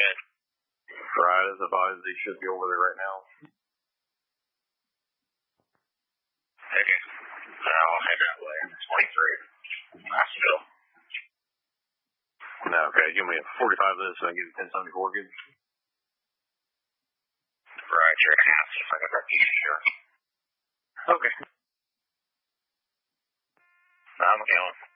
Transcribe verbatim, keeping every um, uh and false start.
good. Right, as advised, they should be over there right now. Okay. I'll head that way. twenty-three. Hospital. No, okay. Give me a forty-five of this so I can get a ten seventy-four good. Right, you're going to have to if I got that piece here. Okay. I'm going.